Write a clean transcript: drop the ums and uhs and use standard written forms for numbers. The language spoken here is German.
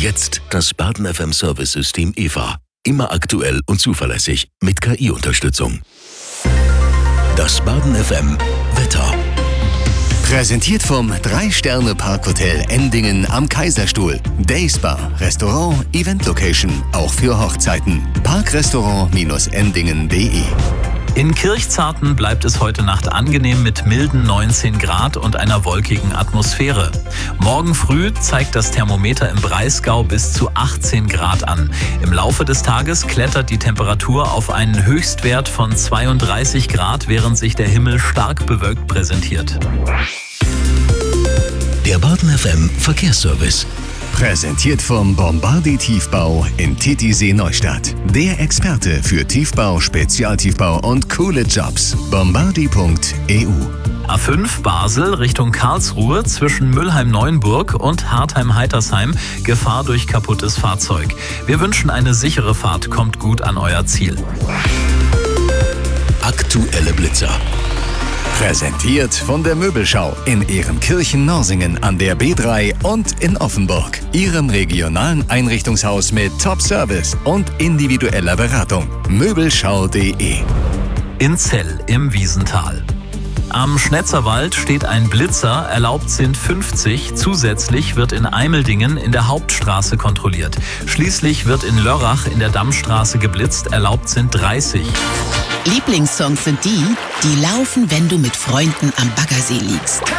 jetzt das Baden FM Service System EVA. Immer aktuell und zuverlässig mit KI-Unterstützung. Das Baden FM Wetter. Präsentiert vom 3-Sterne-Parkhotel Endingen am Kaiserstuhl. Dayspa, Restaurant, Event-Location, auch für Hochzeiten. Parkrestaurant-endingen.de. In Kirchzarten bleibt es heute Nacht angenehm mit milden 19 Grad und einer wolkigen Atmosphäre. Morgen früh zeigt das Thermometer im Breisgau bis zu 18 Grad an. Im Laufe des Tages klettert die Temperatur auf einen Höchstwert von 32 Grad, während sich der Himmel stark bewölkt präsentiert. Der Baden FM Verkehrsservice. Präsentiert vom Bombardi Tiefbau in Titisee Neustadt. Der Experte für Tiefbau, Spezialtiefbau und coole Jobs. Bombardi.eu. A5 Basel Richtung Karlsruhe zwischen Mülheim-Neuenburg und Hartheim-Heitersheim. Gefahr durch kaputtes Fahrzeug. Wir wünschen eine sichere Fahrt. Kommt gut an euer Ziel. Aktuelle Blitzer. Präsentiert von der Möbelschau in Ehrenkirchen-Norsingen an der B3 und in Offenburg. Ihrem regionalen Einrichtungshaus mit Top-Service und individueller Beratung. Möbelschau.de. In Zell im Wiesental. Am Schnetzerwald steht ein Blitzer, erlaubt sind 50, zusätzlich wird in Eimeldingen in der Hauptstraße kontrolliert. Schließlich wird in Lörrach in der Dammstraße geblitzt, erlaubt sind 30. Lieblingssongs sind die laufen, wenn du mit Freunden am Baggersee liegst.